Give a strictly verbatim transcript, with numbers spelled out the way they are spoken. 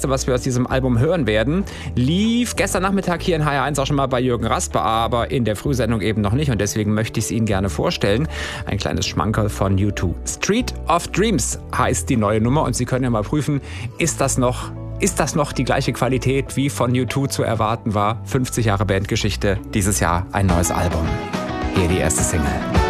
erste, was wir aus diesem Album hören werden, lief gestern Nachmittag hier in H R eins auch schon mal bei Jürgen Raspe, aber in der Frühsendung eben noch nicht und deswegen möchte ich es Ihnen gerne vorstellen. Ein kleines Schmankerl von U zwei. Street of Dreams heißt die neue Nummer und Sie können ja mal prüfen, ist das noch, ist das noch die gleiche Qualität, wie von U zwei zu erwarten war? fünfzig Jahre Bandgeschichte, dieses Jahr ein neues Album. Hier die erste Single.